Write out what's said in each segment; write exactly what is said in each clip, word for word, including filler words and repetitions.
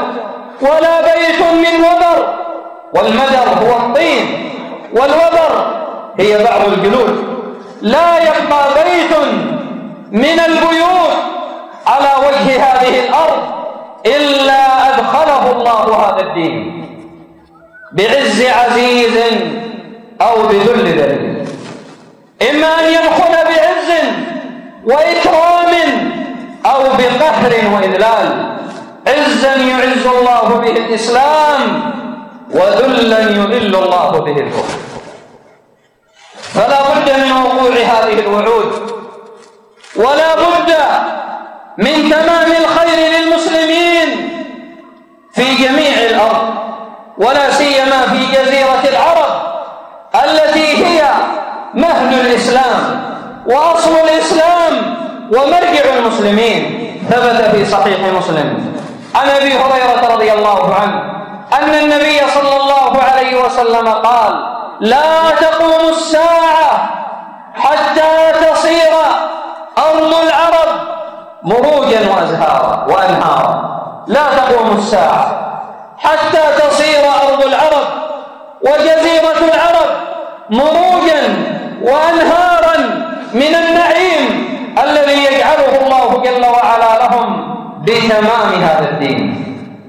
ولا بيت من وبر، والمدر هو الطين، والوبر هي بعض الجلود. لا يبقى بيت من البيوت على وجه هذه الأرض إلا أدخله الله هذا الدين بعز عزيز أو بذل ذليل، إما أن يدخل بعز وإكرام أو بقهر وإذلال. عزا يعز الله به الإسلام، وذلا يذل الله به الكفر. فلا بد من وقوع هذه الوعود، ولا بد من تمام الخير للمسلمين في جميع الأرض، ولا سيما في جزيرة العرب التي هي مهد الإسلام وأصل الإسلام ومرجع المسلمين. ثبت في صحيح مسلم عن أبي هريرة رضي الله عنه أن النبي صلى الله عليه وسلم قال: لا تقوم الساعة حتى تصير أرض العرب مروجا وأزهارا وأنهارا. لا تقوم الساعة حتى تصير أرض العرب وجزيرة العرب مروجا وأنهارا من النعيم الذي يجعله الله جل وعلا لهم بتمام هذا الدين.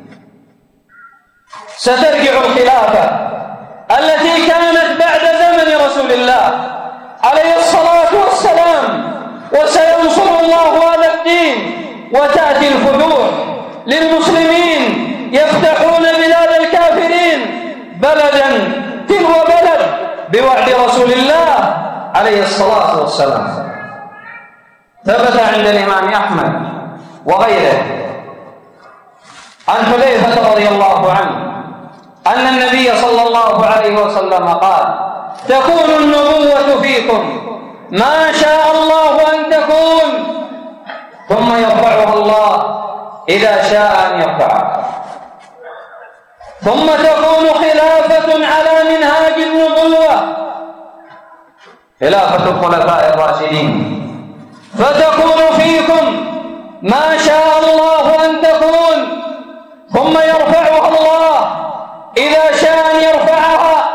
سترجع الخلافة التي كانت بعد زمن رسول الله عليه الصلاة والسلام، وسينصر الله هذا الدين، وتأتي الفتوح للمسلمين يفتحون بلاد الكافرين بلدا تلو بلد بوعد رسول الله عليه الصلاة والسلام. ثبت عند الإمام أحمد وغيره عن حذيفة رضي الله عنه أن النبي صلى الله عليه وسلم قال: تكون النبوة فيكم ما شاء الله أن تكون، ثم يرفعها الله إذا شاء أن يرفعها، ثم تكون خلافة على منهاج النبوة، خلافة الخلفاء الراشدين، فتكون فيكم ما شاء الله أن تكون، ثم يرفعها الله إذا شاء أن يرفعها،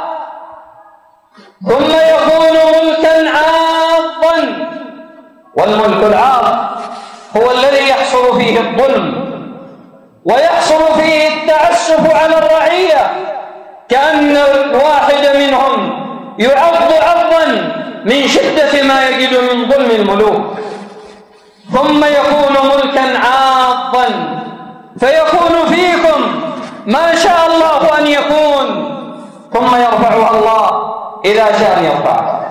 ثم يكون ملكا عاضا. والملك العاض هو الذي يحصل فيه الظلم ويحصل فيه التعسف على الرعية، كأن الواحد منهم يعض عضا من شدة ما يجد من ظلم الملوك. ثم يكون ملكا عاضا فيكون فيكم ما شاء الله أن يكون، ثم يرفعها الله إذا شاء أن يرفعها.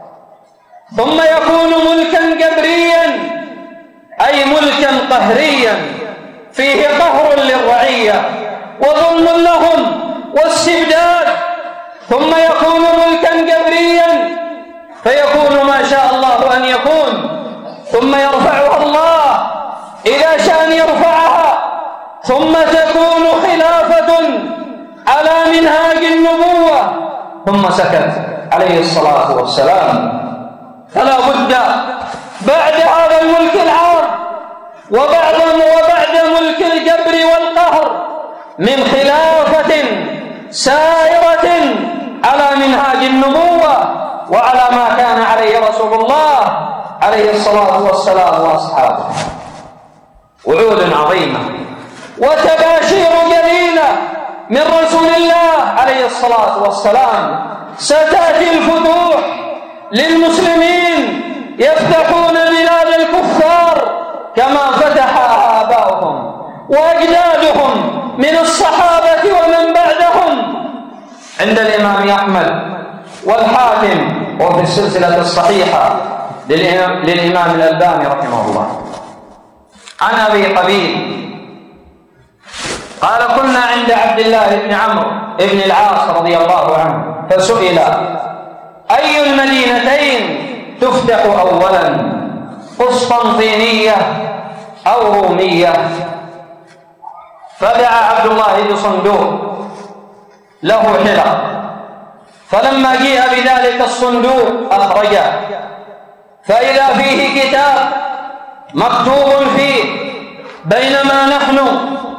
ثم يكون ملكا جبريا أي ملكا قهريا فيه قهر للرعية وظلم لهم واستبداد. ثم يكون ملكا جبريا فيكون ما شاء الله أن يكون، ثم يرفعها الله إذا شاء أن يرفعها، ثم تكون خلافة على منهاج النبوة. ثم سكت عليه الصلاة والسلام. فلا بد بعد هذا الملك العام وبعد وبعد ملك الجبر والقهر من خلافة سائرة على منهاج النبوة وعلى ما كان عليه رسول الله عليه الصلاة والسلام وأصحابه. وعود عظيمة وتباشير جليلة من رسول الله عليه الصلاة والسلام. ستأتي الفتوح للمسلمين يفتحون بلاد الكفار كما فتحها آباؤهم وأجدادهم من الصحابة ومن بعدهم. عند الإمام أحمد والحاكم وفي السلسلة الصحيحة للإمام الألباني رحمه الله عن أبي قبيل قال: كنا عند عبد الله بن عمرو بن العاص رضي الله عنه فسئل: أي المدينتين تفتح أولا، قسطنطينية أو رومية؟ فدعا عبد الله بصندوق له حلق، فلما جيء بذلك الصندوق أخرجه، فإذا فيه كتاب مكتوب فيه: بينما نحن